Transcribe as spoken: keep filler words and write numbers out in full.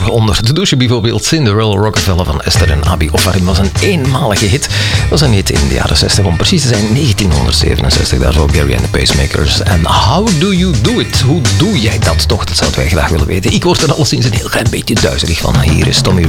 voor onder de douche bijvoorbeeld. Cinderella Rockefeller van Esther en Abi Ofarim was een eenmalige hit. Dat was een hit in de jaren zestig, om precies te zijn negentienhonderdzevenenzestig. Daarvoor Gary and the Pacemakers. En How Do You Do It? Hoe doe jij dat toch? Dat zouden wij graag willen weten. Ik word er alleszins een heel klein beetje duizelig van. Hier is Tommy